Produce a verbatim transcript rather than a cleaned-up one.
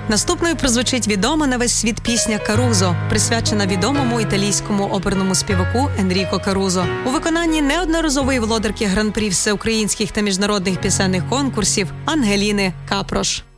Наступною прозвучить відома на весь світ пісня «Карузо», присвячена відомому італійському оперному співаку Енріко Карузо. У виконанні неодноразової володарки гран-прі всеукраїнських та міжнародних пісенних конкурсів Ангеліни Капрош.